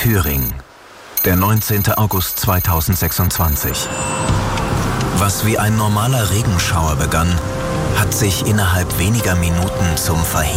Thüringen, der 19. August 2026. Was wie ein normaler Regenschauer begann, hat sich innerhalb weniger Minuten zum